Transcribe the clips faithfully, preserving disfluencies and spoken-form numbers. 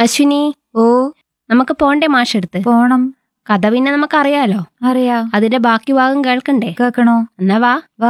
അശ്വിനി, ഓ നമുക്ക് പോണ്ടേ മാഷെടുത്ത്? പോണം. കഥ പിന്നെ നമുക്കറിയാലോ. അറിയാ. അതിന്റെ ബാക്കി ഭാഗം കേൾക്കണ്ടേ? കേക്കണോ? എന്നാ വാ. വാ.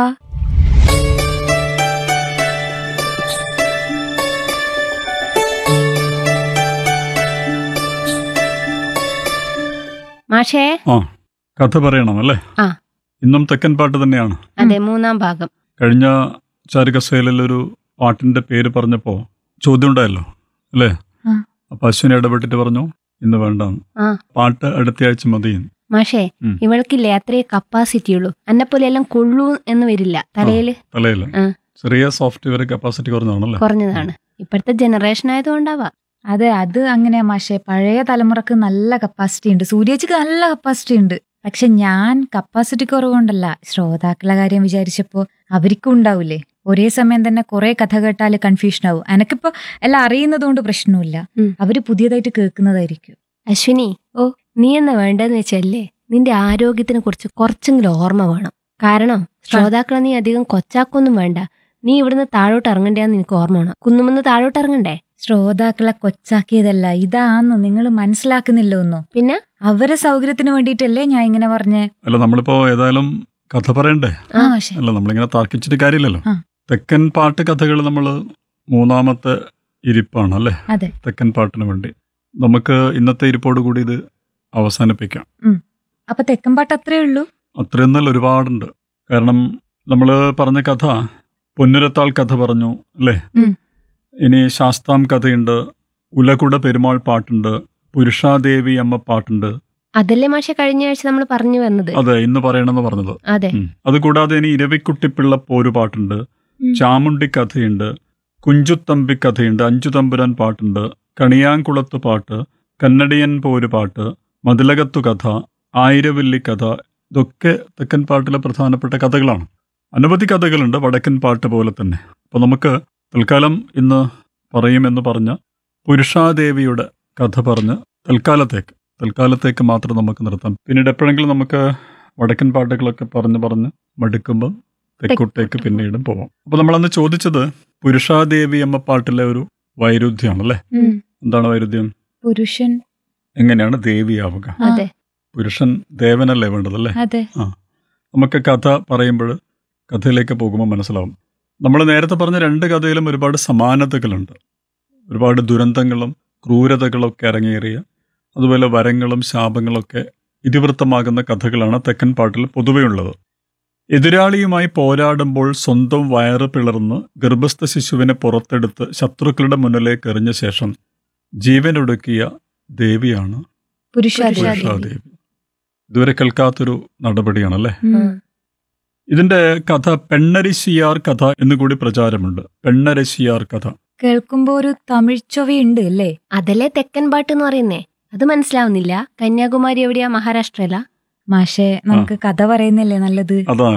മാഷേ. ആ, കഥ പറയണം അല്ലേ? ആ. ഇന്നും തെക്കൻ പാട്ട് തന്നെയാണ്. അതെ, മൂന്നാം ഭാഗം. കഴിഞ്ഞ ചാരുകസേലിൽ ഒരു പാട്ടിന്റെ പേര് പറഞ്ഞപ്പോ ചോദ്യം ഉണ്ടായല്ലോ അല്ലേ? ആ. അപ്പൊ അശ്വിനി ഇടപെട്ടിട്ട് പറഞ്ഞു ഇന്ന് വേണ്ടാന്ന്. ആ. പാട്ട് അടുത്തയാഴ്ച മതി. മാഷേ, ഉം. ഇവൾക്കില്ലേ അത്രേ കപ്പാസിറ്റി ഉള്ളൂ. എന്നെ പോലെ എല്ലാം കൊള്ളൂ എന്ന് വരില്ല. തലയില് തലയില് ആ. ചെറിയ സോഫ്റ്റ്വെയർ കപ്പാസിറ്റി കുറഞ്ഞാണല്ലേ? കുറഞ്ഞതാണ്. ഇപ്പോഴത്തെ ജനറേഷൻ ആയതുകൊണ്ടാവാ. അതെ, അത് അങ്ങനെയാ മാഷെ. പഴയ തലമുറക്ക് നല്ല കപ്പാസിറ്റി ഉണ്ട്, സൂര്യേച്ചിക്ക് നല്ല കപ്പാസിറ്റി ഉണ്ട്. പക്ഷെ ഞാൻ കപ്പാസിറ്റി കുറവുകൊണ്ടല്ല, ശ്രോതാക്കളുടെ കാര്യം വിചാരിച്ചപ്പോ അവർക്കും ഉണ്ടാവൂലേ. ഒരേ സമയം തന്നെ കുറെ കഥ കേട്ടാല് കൺഫ്യൂഷൻ ആവും. എനക്കിപ്പോ എല്ലാം അറിയുന്നത് കൊണ്ട് പ്രശ്നമില്ല, ഉം. അവര് പുതിയതായിട്ട് കേൾക്കുന്നതായിരിക്കും. അശ്വിനി, ഓ നീ എന്നാ വേണ്ടതെന്ന് വെച്ചല്ലേ, നിന്റെ ആരോഗ്യത്തിനെ കുറിച്ച് കുറച്ചെങ്കിലും ഓർമ്മ വേണം. കാരണം ശ്രോതാക്കളെ നീ അധികം കൊച്ചാക്കൊന്നും വേണ്ട. നീ ഇവിടുന്ന് താഴോട്ട് ഇറങ്ങണ്ടേന്ന് നിനക്ക് ഓർമ്മ വേണം. കുന്നുമെന്ന് താഴോട്ട് ഇറങ്ങണ്ടേ? ശ്രോതാക്കളെ കൊച്ചാക്കിയതല്ല, ഇതാന്ന് നിങ്ങൾ മനസ്സിലാക്കുന്നില്ല ഒന്നും. പിന്നെ അവരെ സൗകര്യത്തിന് വേണ്ടിയിട്ടല്ലേ ഞാൻ ഇങ്ങനെ പറഞ്ഞേ. അല്ല, നമ്മളിപ്പോ ഏതായാലും കഥ പറയണ്ടേ? ആ മാഷെ. അല്ല, നമ്മളിങ്ങനെ തർക്കിച്ചിട്ട് കാര്യമില്ലല്ലോ. ആ. തെക്കൻ പാട്ട് കഥകൾ നമ്മൾ മൂന്നാമത്തെ ഇരിപ്പാണ് അല്ലേ? അതെ. തെക്കൻ പാട്ടിന് വേണ്ടി നമുക്ക് ഇന്നത്തെ ഇരിപ്പോട് കൂടി ഇത് അവസാനിപ്പിക്കാം. അപ്പൊ തെക്കൻ പാട്ട് അത്രേ ഉള്ളൂ? അത്രയൊന്നല്ല, ഒരുപാടുണ്ട്. കാരണം നമ്മൾ പറഞ്ഞ കഥ പൊന്നുരത്താൾ കഥ പറഞ്ഞു അല്ലേ? ഉം. ഇനി ശാസ്താം കഥയുണ്ട്, ഉലകുട പെരുമാൾ പാട്ടുണ്ട്, പുരുഷാദേവി അമ്മ പാട്ടുണ്ട്. അതല്ലേ മാഷെ കഴിഞ്ഞ ആഴ്ച നമ്മൾ പറഞ്ഞു വന്നത്. അതെ, ഇന്ന് പറയണമെന്ന് പറഞ്ഞത്. അതെ. ഉം. അതുകൂടാതെ ഇനി ഇരവിക്കുട്ടിപ്പിള്ള പോരു പാട്ടുണ്ട്, ഉം. ചാമുണ്ടി കഥയുണ്ട്, കുഞ്ചുത്തമ്പി കഥയുണ്ട്, അഞ്ചു തമ്പുരാൻ പാട്ടുണ്ട്, കണിയാങ്കുളത്ത് പാട്ട്, കന്നഡിയൻ പോരു പാട്ട്, മതിലകത്തു കഥ, ആയിരവല്ലി കഥ. ഇതൊക്കെ തെക്കൻ പാട്ടിലെ പ്രധാനപ്പെട്ട കഥകളാണ്. അനവധി കഥകളുണ്ട് വടക്കൻ പാട്ട് പോലെ തന്നെ. അപ്പോൾ നമുക്ക് തൽക്കാലം ഇന്ന് പറയുമെന്ന് പറഞ്ഞ പുരുഷാദേവിയുടെ കഥ പറഞ്ഞ് തൽക്കാലത്തേക്ക് തൽക്കാലത്തേക്ക് മാത്രം നമുക്ക് നിർത്താം. പിന്നീട് എപ്പോഴെങ്കിലും നമുക്ക് വടക്കൻ പാട്ടുകളൊക്കെ പറഞ്ഞ് പറഞ്ഞ് മടുക്കുമ്പോൾ തെക്കോട്ടേക്ക് പിന്നീടും പോവാം. അപ്പോൾ നമ്മളന്ന് ചോദിച്ചത് പുരുഷാദേവി എന്ന പാട്ടിലെ ഒരു വൈരുദ്ധ്യമാണല്ലേ? ഉം. എന്താണ് വൈരുദ്ധ്യം? പുരുഷൻ. എങ്ങനെയാണ് ദേവിയാവുക? ആ, അതെ. പുരുഷൻ ദേവനല്ലേ വേണ്ടതല്ലേ? അതെ. നമുക്ക് കഥ പറയുമ്പോൾ കഥയിലേക്ക് പോകുമ്പോൾ മനസ്സിലാവും. നമ്മൾ നേരത്തെ പറഞ്ഞ രണ്ട് കഥയിലും ഒരുപാട് സമാനതകളുണ്ട്. ഒരുപാട് ദുരന്തങ്ങളും ക്രൂരതകളും ഒക്കെ അരങ്ങേറിയ, അതുപോലെ വരങ്ങളും ശാപങ്ങളൊക്കെ ഇതിവൃത്തമാകുന്ന കഥകളാണ് തെക്കൻ പാട്ടിൽ പൊതുവെ ഉള്ളത്. എതിരാളിയുമായി പോരാടുമ്പോൾ സ്വന്തം വയറ് പിളർന്ന് ഗർഭസ്ഥ ശിശുവിനെ പുറത്തെടുത്ത് ശത്രുക്കളുടെ മുന്നിലേക്ക് എറിഞ്ഞ ശേഷം ജീവനൊടുക്കിയ ദേവിയാണ് പുരുഷാദേവി. പുരുഷാദേവി. ഇതുവരെ കേൾക്കാത്തൊരു നടപടിയാണല്ലേ? ഉം. ഇതിന്റെ കഥ പെണ്ണരശിയാർ കഥ എന്നുകൂടി പ്രചാരമുണ്ട്. പെണ്ണരശിയാർ കഥ കേൾക്കുമ്പോ ഒരു തമിഴ് ചൊവയുണ്ട് അല്ലേ? അതല്ലേ തെക്കൻ പാട്ട് എന്ന് പറയുന്നേ. അത് മനസ്സിലാവുന്നില്ല. കന്യാകുമാരി എവിടെയാ? മഹാരാഷ്ട്രയിലാ? മാഷെ, നമുക്ക് കഥ പറയുന്നില്ലേ നല്ലത്? അതാണ്